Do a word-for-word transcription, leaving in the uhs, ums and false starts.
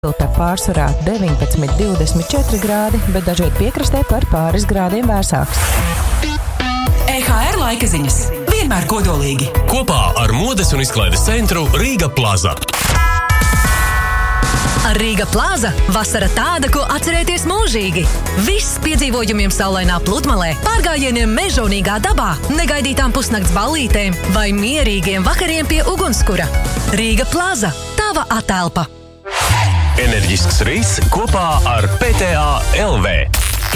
Par pārsvarā deviņpadsmit līdz divdesmit četri grādi, bet dažviet piekrastē par pāris grādiem vēsāks. E H R laika ziņas. Vienmēr kodolīgi. Kopā ar modes un izklaides centru Rīga Plaza. Ar Rīga Plaza vasara tāda, ko atcerēties mūžīgi. Viss piedzīvojumiem saulainā pludmalē, pārgājieniem mežonīgā dabā, negaidītām pusnakts ballītēm vai mierīgiem vakariem pie ugunskura. Rīga Plaza – tava atelpa. Enerģisks rīts kopā ar P T A L V.